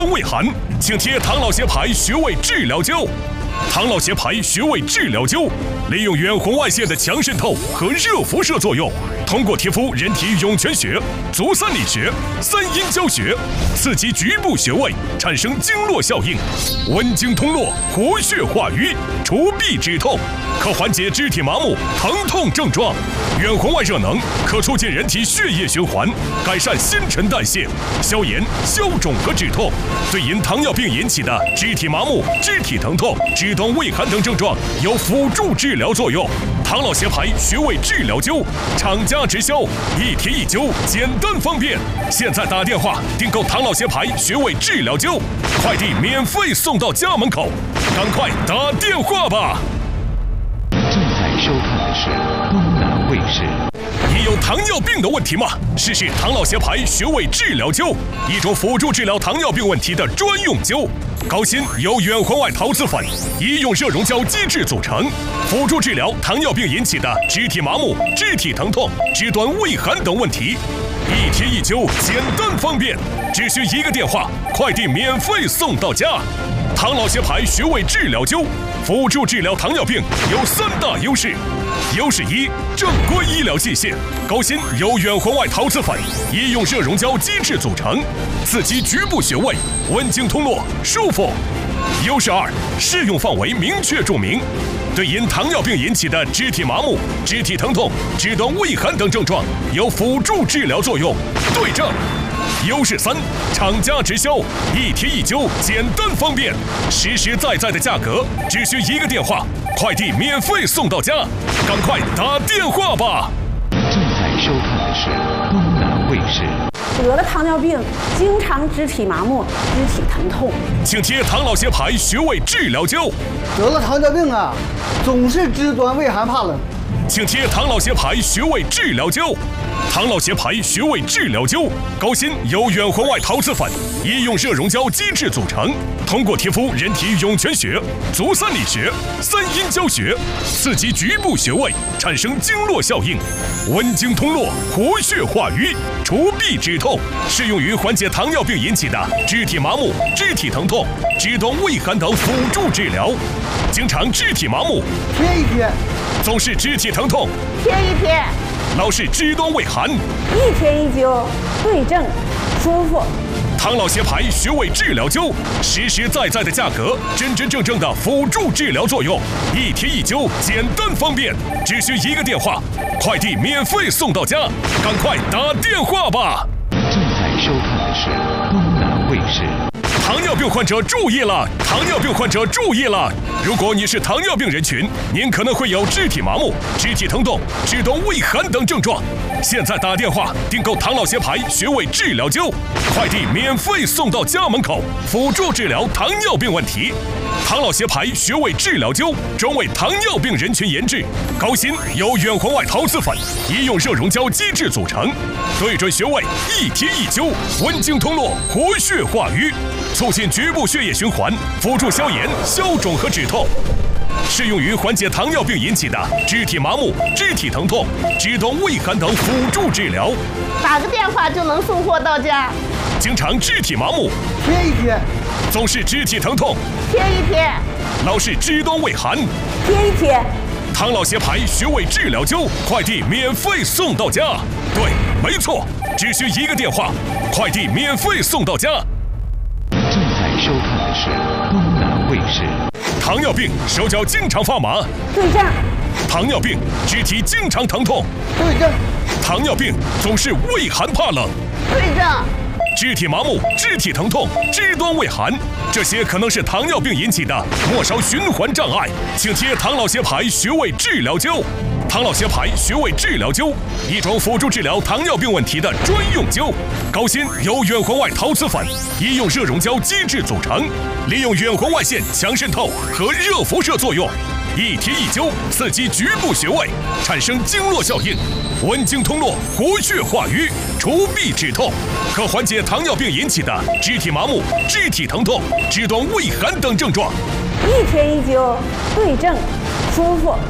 胃寒，请贴唐老邪牌穴位治疗灸。唐老邪牌穴位治疗灸利用远红外线的强渗透和热辐射作用，通过贴敷人体涌泉穴、足三里穴、三阴交穴，刺激局部穴位，产生经络效应，温经通络，活血化瘀，除痹止痛，可缓解肢体麻木、疼痛症状。远红外热能可促进人体血液循环，改善新陈代谢，消炎、消肿和止痛。对因糖尿病引起的肢体麻木、肢体疼痛、肢端胃寒等症状有辅助治疗作用。唐老邪牌穴位治疗灸，厂家直销，一贴一灸，简单方便。现在打电话订购唐老邪牌穴位治疗灸，快递免费送到家门口，赶快打电话吧！ 正在收看的是东南卫视。 你有糖尿病的问题吗？试试唐老邪牌穴位治疗灸，一种辅助治疗糖尿病问题的专用灸。高锌由远红外陶瓷粉、医用热熔胶基质组成，辅助治疗糖尿病引起的肢体麻木、肢体疼痛、肢端胃寒等问题。一贴一灸，简单方便，只需一个电话，快递免费送到家。唐老邪牌穴位治疗灸，辅助治疗糖尿病有3大优势。优势1：正规医疗器械，高锌由远红外陶瓷粉、医用热熔胶基质组成，刺激局部穴位，温经通络，舒服。优势2：适用范围明确注明，对因糖尿病引起的肢体麻木、肢体疼痛、肢端胃寒等症状有辅助治疗作用。对症。优势3：厂家直销，一贴一灸，简单方便，实实在在的价格，只需一个电话，快递免费送到家，赶快打电话吧！ 正在收看的是东南卫视。 得了糖尿病，经常肢体麻木、肢体疼痛， 请贴唐老邪牌穴位治疗灸。 得了糖尿病啊，总是肢端胃寒怕冷， 请贴唐老邪牌穴位治疗灸。唐老邪牌穴位治疗灸，高锌由远红外陶瓷粉、医用热熔胶基质组成，通过贴敷人体涌泉穴、足三里穴、三阴交穴，刺激局部穴位，产生经络效应，温经通络，活血化瘀，除痹止痛，适用于缓解糖尿病引起的肢体麻木、肢体疼痛、肢端胃寒等辅助治疗。经常肢体麻木， 贴一贴； 总是肢体疼痛， 贴一贴； 老是肢端胃寒， 一贴一灸，对症，舒服。 唐老邪牌穴位治疗灸，实实在在的价格，真真正正的辅助治疗作用，一贴一灸，简单方便，只需一个电话，快递免费送到家，赶快打电话吧！ 正在收看的是东南卫视。 糖尿病患者注意了！糖尿病患者注意了！如果你是糖尿病人群，您可能会有肢体麻木、肢体疼痛、肢端胃寒等症状。现在打电话订购唐老邪牌穴位治疗灸，快递免费送到家门口，辅助治疗糖尿病问题。唐老邪牌穴位治疗灸专为糖尿病人群研制，高锌由远红外陶瓷粉、医用热熔胶基质组成，对准穴位一贴一灸，温经通络，活血化瘀，促进局部血液循环，辅助消炎、消肿和止痛。适用于缓解糖尿病引起的肢体麻木、肢体疼痛、肢端胃寒等辅助治疗。 打个电话就能送货到家。 经常肢体麻木， 贴一贴； 总是肢体疼痛， 贴一贴； 老是肢端胃寒， 贴一贴。 唐老邪牌穴位治疗灸，快递免费送到家。对，没错，只需一个电话，快递免费送到家。 正在收看的是东南卫视。 糖尿病手脚经常发麻， 对症。 糖尿病肢体经常疼痛， 对症。 糖尿病总是胃寒怕冷， 对症。 肢体麻木、肢体疼痛、肢端胃寒，这些可能是糖尿病引起的末梢循环障碍，请贴唐老邪牌穴位治疗灸。唐老邪牌穴位治疗灸，一种辅助治疗糖尿病问题的专用灸。高锌由远红外陶瓷粉、医用热熔胶基质组成，利用远红外线强渗透和热辐射作用，一贴一灸，刺激局部穴位，产生经络效应，温经通络，活血化瘀，除痹止痛，可缓解糖尿病引起的肢体麻木、肢体疼痛、肢端胃寒等症状。 一贴一灸，对症，舒服。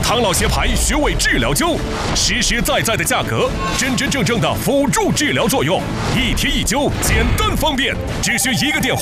唐老协牌穴位治疗灸，实实在在的价格，真真正正的辅助治疗作用，一贴一灸，简单方便，只需一个电话。